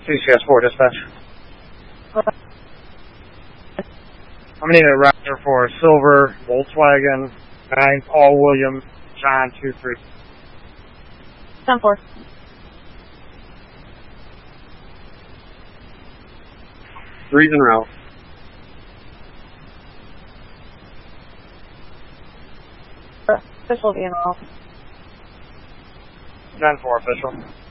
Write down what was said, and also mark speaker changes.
Speaker 1: CCS 4 dispatch. I'm gonna need a rider for Silver, Volkswagen, 9, Paul William, John 23.
Speaker 2: 10-4.
Speaker 1: Three's en route.
Speaker 2: Official being off.
Speaker 1: 10-4 official.